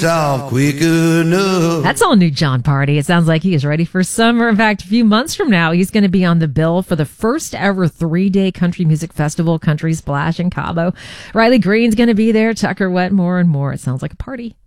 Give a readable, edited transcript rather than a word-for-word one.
Off quick enough. That's all new John Party. It sounds like he is ready for summer. In fact, a few months from now, he's going to be on the bill for the first ever 3-day country music festival, Country Splash in Cabo. Riley Green's going to be there, Tucker Wetmore, and more. It sounds like a party.